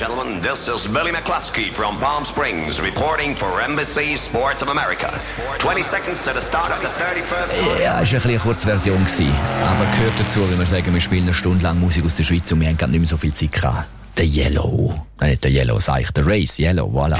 gentlemen, this is Billy McCluskey from Palm Springs reporting for Embassy Sports of America. 20 seconds to the start of the 31st. Ja, es war eine Kurzversion, aber gehört dazu, wenn wir sagen, wir spielen eine Stunde lang Musik aus der Schweiz und wir haben gar nicht mehr so viel Zeit gehabt. Der Yellow. Nein, nicht der Yellow, sag ich. Der Race Yellow, voilà.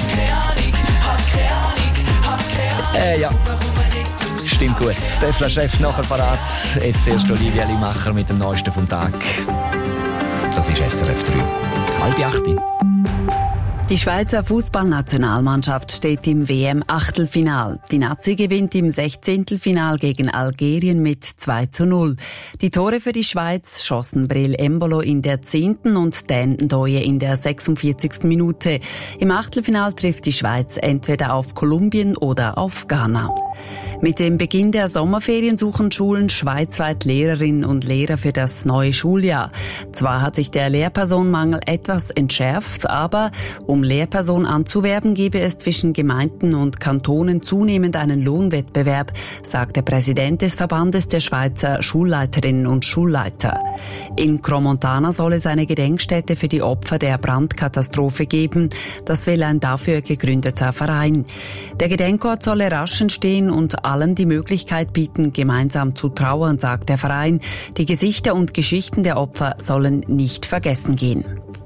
Ja. Stimmt gut. Stefan Chef nachher parat. Jetzt erst Olivia Limacher mit dem Neuesten vom Tag. Das ist SRF 3. 7:30. Die Schweizer Fußballnationalmannschaft steht im WM-Achtelfinal. Die Nazi gewinnt im 16. Final gegen Algerien mit 2:0. Die Tore für die Schweiz schossen Breel Embolo in der 10. und Dan Ndoye in der 46. Minute. Im Achtelfinal trifft die Schweiz entweder auf Kolumbien oder auf Ghana. Mit dem Beginn der Sommerferien suchen Schulen schweizweit Lehrerinnen und Lehrer für das neue Schuljahr. Zwar hat sich der Lehrpersonenmangel etwas entschärft, aber um Lehrpersonen anzuwerben, gebe es zwischen Gemeinden und Kantonen zunehmend einen Lohnwettbewerb, sagt der Präsident des Verbandes der Schweizer Schulleiterinnen und Schulleiter. In Cromontana soll es eine Gedenkstätte für die Opfer der Brandkatastrophe geben. Das will ein dafür gegründeter Verein. Der Gedenkort solle rasch entstehen und allen die Möglichkeit bieten, gemeinsam zu trauern, sagt der Verein. Die Gesichter und Geschichten der Opfer sollen nicht vergessen gehen.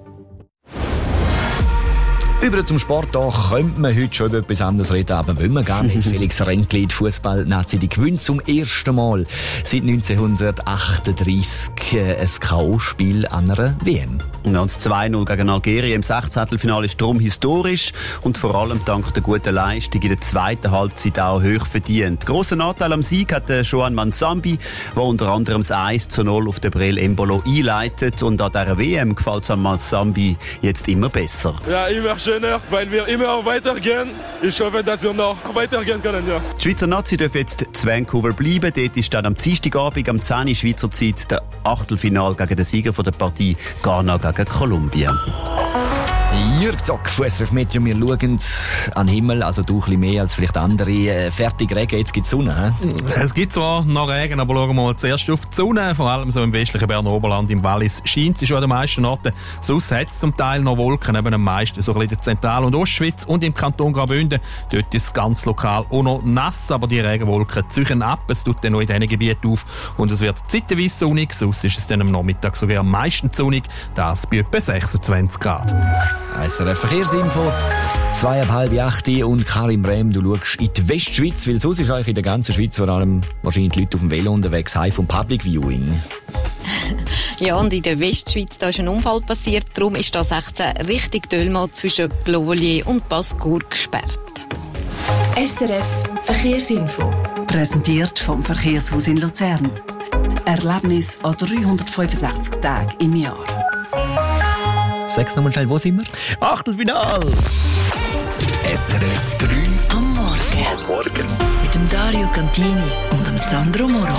Über zum Sport da könnte man heute schon über etwas anderes reden, aber wollen wir gar nicht. Felix Renkli, die Fußball-Nazi, die gewinnt zum ersten Mal seit 1938 ein K.O.-Spiel an einer WM. Und das 2:0 gegen Algerien im 16. ist darum historisch und vor allem dank der guten Leistung in der zweiten Halbzeit auch hoch verdient. Grossen Anteil am Sieg hat Joan Mansambi, der unter anderem das 1:0 auf den Breel Embolo einleitet. Und an dieser WM gefällt es an Mansambi jetzt immer besser. Ja, immer schöner, weil wir immer weitergehen. Ich hoffe, dass wir noch weitergehen können, ja. Die Schweizer Nazi dürfen jetzt zu Vancouver bleiben. Dort ist dann am Dienstagabend am 10 Uhr Schweizer Zeit der Achtelfinal gegen den Sieger von der Partie Ghana gegen Kolumbien. Jürg Zock, von SRF Meteo, wir schauen an den Himmel, also du ein bisschen mehr als vielleicht andere. Fertig Regen, jetzt gibt es Sonne, he? Es gibt zwar noch Regen, aber schauen wir mal zuerst auf die Sonne. Vor allem so im westlichen Berner Oberland, im Wallis, scheint sie schon an den meisten Orten. Sonst hat es zum Teil noch Wolken, eben am meisten so ein bisschen in der Zentral- und Ostschweiz und im Kanton Graubünden. Dort ist es ganz lokal auch noch nass, aber die Regenwolken ziehen ab. Es tut dann noch in diesen Gebieten auf und es wird zeitweise sonnig. Sonst ist es dann am Nachmittag sogar am meisten sonnig. Das bei etwa 26 Grad. SRF Verkehrsinfo, 7:30 und Karin Brehm, du schaust in die Westschweiz, weil sonst ist eigentlich in der ganzen Schweiz vor allem wahrscheinlich die Leute auf dem Velo unterwegs, heim vom Public Viewing. Ja, und in der Westschweiz da ist ein Unfall passiert, darum ist das 16 Richtung Dölmo zwischen Glolier und Basse-Cour gesperrt. SRF Verkehrsinfo, präsentiert vom Verkehrshaus in Luzern. Erlebnis an 365 Tagen im Jahr. Sag's nochmal schnell, wo sind wir? Achtelfinal! SRF 3 am Morgen. Mit dem Dario Cantini und dem Sandro Moro.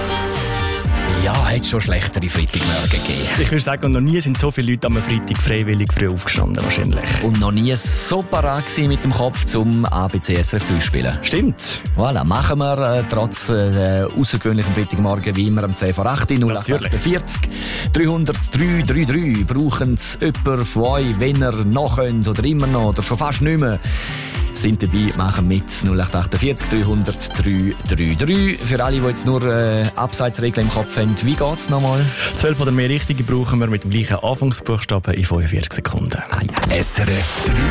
Ja, hat schon schlechtere Freitagmorgen gegeben. Ich würde sagen, noch nie sind so viele Leute am Freitag freiwillig früh aufgestanden, wahrscheinlich. Und noch nie so parat gewesen mit dem Kopf zum ABC SRF 3 spielen. Stimmt. Voilà, machen wir trotz außergewöhnlichem Freitagmorgen wie immer am 10:08 0848 303 33. Brauchen es jemanden von euch, wenn ihr noch könnt oder immer noch oder schon fast nicht mehr. Sind dabei, machen mit 0848 303 33. Für alle, die jetzt nur Abseitsregeln im Kopf haben, wie geht's nochmal? 12 oder mehr Richtige brauchen wir mit dem gleichen Anfangsbuchstaben in 45 Sekunden. SRF 3